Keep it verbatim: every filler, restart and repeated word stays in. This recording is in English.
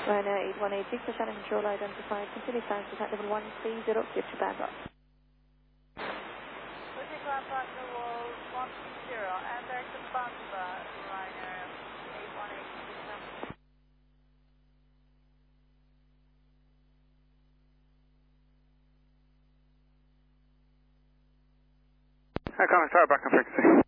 Ryanair eight one eight six, for channel control identified. Continue climb to flight level one three zero, clear to land up. Pushing climb back to wall one three zero, and back to Bamba, Ryanair eight one eight six. Hi, coming, sorry, back on frequency.